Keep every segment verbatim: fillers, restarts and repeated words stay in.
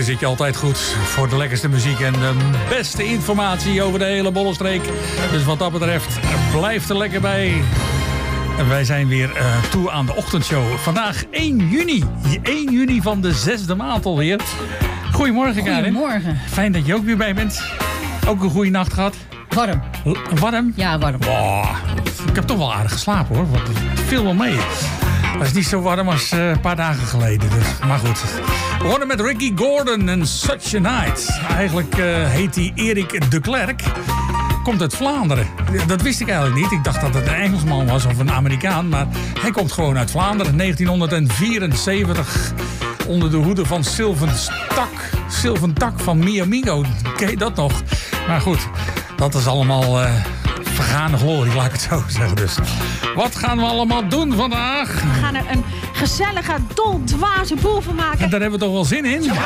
Hier zit je altijd goed voor de lekkerste muziek en de beste informatie over de hele Bollenstreek. Dus wat dat betreft, blijf er lekker bij. En wij zijn weer uh, toe aan de ochtendshow. Vandaag één juni. één juni van de zesde maand alweer. Goedemorgen, Karin. Goedemorgen. Fijn dat je ook weer bij bent. Ook een goede nacht gehad. Warm. L- warm? Ja, warm. Oh, ik heb toch wel aardig geslapen hoor. Want het viel wel mee. Het is niet zo warm als uh, een paar dagen geleden. Dus, maar goed. We begonnen met Ricky Gordon en Such a Night. Eigenlijk uh, heet hij Erik de Klerk. Komt uit Vlaanderen. Dat wist ik eigenlijk niet. Ik dacht dat het een Engelsman was of een Amerikaan. Maar hij komt gewoon uit Vlaanderen. negentien vierenzeventig. Onder de hoede van Sylvan Tak. Sylvan Tak van Mia Mingo. Ken je dat nog? Maar goed, dat is allemaal uh, vergane glorie, laat ik het zo zeggen. Dus wat gaan we allemaal doen vandaag? We gaan er een gezellige, doldwaze boel van maken. En daar hebben we toch wel zin in? Ja!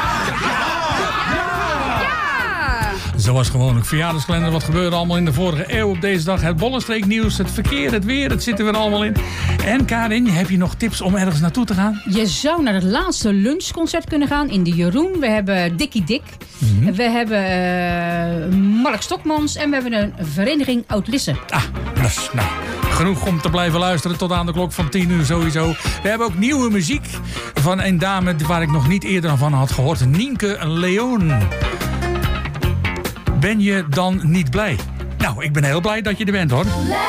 Zoals gewoonlijk verjaardagskalender. Wat gebeurde allemaal in de vorige eeuw op deze dag? Het Bollenstreeknieuws, het verkeer, het weer. Het zit er weer allemaal in. En Karin, heb je nog tips om ergens naartoe te gaan? Je zou naar het laatste lunchconcert kunnen gaan in de Jeroen. We hebben Dikkie Dik. Mm-hmm. We hebben uh, Mark Stokmans. En we hebben een vereniging Oud-Lisse. Ah, dus, nou, genoeg om te blijven luisteren tot aan de klok van tien uur sowieso. We hebben ook nieuwe muziek van een dame waar ik nog niet eerder van had gehoord. Nienke Leon. Ben je dan niet blij? Nou, ik ben heel blij dat je er bent hoor.